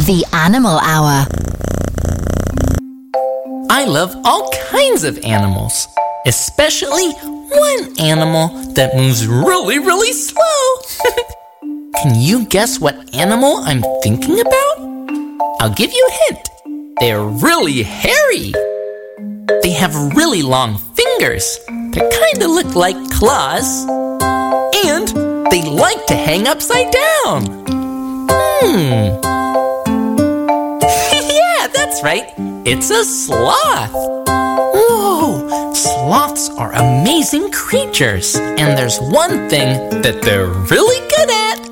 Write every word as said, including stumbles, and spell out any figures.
The Animal Hour. I love all kinds of animals, especially one animal that moves really, really slow. Can you guess what animal I'm thinking about? I'll give you a hint. They're really hairy. They have really long fingers that kind of look like claws. And they like to hang upside down. Hmm. Yeah, that's right. It's a sloth. Whoa, sloths are amazing creatures. And there's one thing that they're really good at.